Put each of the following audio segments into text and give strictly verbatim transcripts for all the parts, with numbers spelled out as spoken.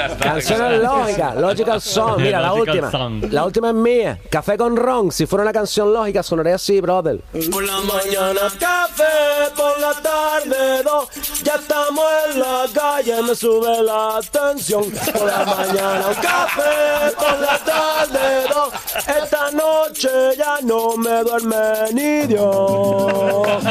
Canciones lógicas, Logical Song. Mira, la Logical última. Song. La última es mía. Café con ron. Si fuera una canción lógica, sonaría así, brother. Por la mañana café, por la tarde dos. Ya estamos en la calle, me sube la tensión. Por la mañana un café, por la tarde dos. Esta noche ya no me duerme ni Dios.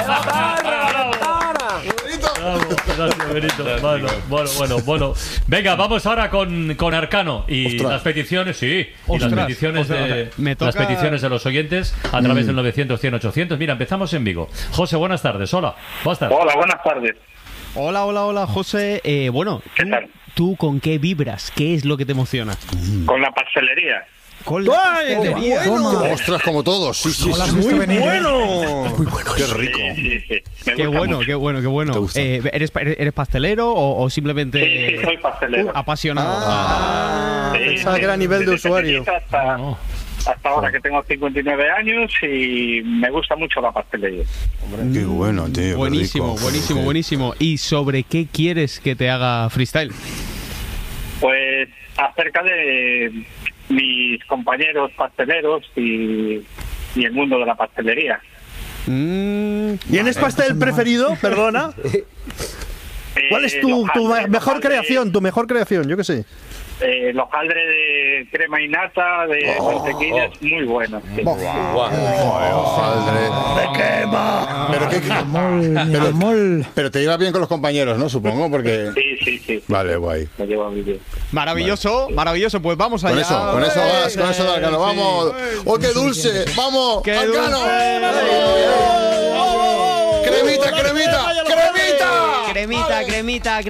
Bravo, gracias, Benito. Bueno, bueno, bueno, bueno. Venga, vamos ahora con, con Arcano y Ostras. las peticiones, sí, y Ostras, las peticiones ostras, de ostras. Me las toca- peticiones de los oyentes a través del novecientos, cien, ochocientos. Mira, empezamos en Vigo. José, buenas tardes. Hola, buenas tardes. Hola, buenas tardes. Hola, hola, hola, José. Eh, bueno, ¿Qué ¿tú, tal? ¿tú con qué vibras? ¿Qué es lo que te emociona? Con la pastelería. Con la pastelería. Ostras, como todos. Sí, sí, No la has sí. visto venir, ¿eh? Muy bueno. Qué rico. Sí, sí, sí. Me Qué gusta bueno, mucho. qué bueno, qué bueno. ¿Te gusta? Eh, ¿eres, ¿Eres pastelero o, o simplemente Sí, sí, soy pastelero. uh, apasionado? Ah. Sí, pensaba sí. que era a nivel de Desde usuario. pequeñito Hasta, No. hasta ahora que tengo cincuenta y nueve años y me gusta mucho la pastelería. Qué bueno, tío. qué Buenísimo, rico. buenísimo, Sí. buenísimo. ¿Y sobre qué quieres que te haga freestyle? Pues acerca de mis compañeros pasteleros y, y el mundo de la pastelería. Mm, ¿Tienes pastel preferido? Perdona. ¿Cuál es Eh, tu, los tu hojaldre- mejor hojaldre- creación? Tu mejor creación, yo qué sé. Eh, los hojaldre de crema y nata, de mantequilla, es muy bueno. Sí. Joder, hojaldre. ¡Me quema! Pero, qué, pero, pero te llevas bien con los compañeros, ¿no? Supongo, porque... Sí, sí, sí. Vale, guay. Me llevo muy bien. maravilloso, maravilloso. Pues vamos allá. Con eso, con eso vas, con eso de Arcano. Sí. ¡Vamos! ¡Oh, qué dulce! ¡Vamos! ¡Qué ¡Arcano! dulce! ¡Cremita, cremita! ¡Cremita! Cremita, cremita,